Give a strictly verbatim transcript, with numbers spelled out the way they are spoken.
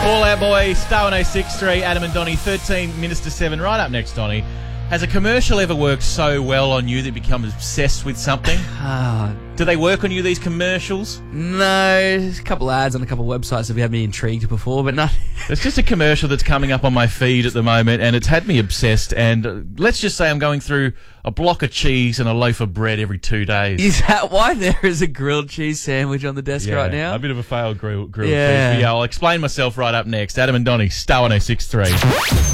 Fall Out Boy, Star one oh six three, Adam and Donnie, thirteen minutes to seven. Right up next, Donnie. Has a commercial ever worked so well on you that you become obsessed with something? Ah, Do they work on you, these commercials? no, a couple ads on a couple websites have had me intrigued before, but nothing. There's just a commercial that's coming up on my feed at the moment, and it's had me obsessed. And uh, let's just say I'm going through a block of cheese and a loaf of bread every two days. Is that why there is a grilled cheese sandwich on the desk Yeah, right now? a bit of a failed grill, grilled Yeah. cheese. But yeah, I'll explain myself right up next. Adam and Donnie, Star one oh six three.